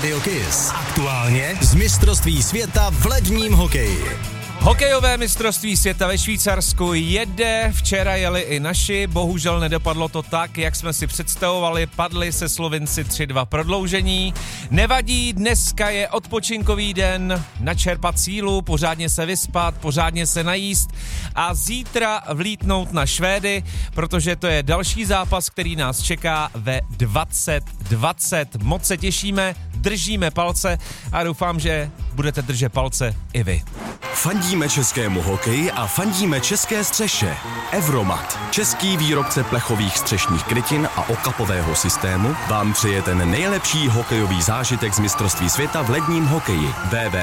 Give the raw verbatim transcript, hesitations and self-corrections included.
Radio Kiss. Aktuálně z mistrovství světa v ledním hokeji. Hokejové mistrovství světa ve Švýcarsku jede, včera jeli i naši, bohužel nedopadlo to tak, jak jsme si představovali, padli se Slovinci tři dva prodloužení. Nevadí, dneska je odpočinkový den, načerpat sílu, pořádně se vyspat, pořádně se najíst a zítra vlítnout na Švédy, protože to je další zápas, který nás čeká ve dvacet dvacet. Moc se těšíme, držíme palce a doufám, že budete držet palce i vy. Fandíme českému hokeji a fandíme české střeše. Evromat, český výrobce plechových střešních krytin a okapového systému, vám přeje ten nejlepší hokejový zážitek z mistrovství světa v ledním hokeji. w w